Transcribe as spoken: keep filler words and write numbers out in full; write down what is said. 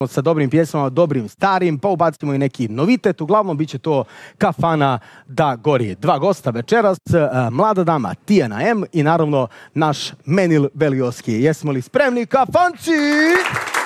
sa dobrim pjesmama, dobrim starim, pa ubacimo i neki novitet. Uglavnom, bit će to Kafana da gori. Dva gosta večeras, mlada dama Tijana M i naravno naš Menil Belioski. Jesmo li spremni, kafanci?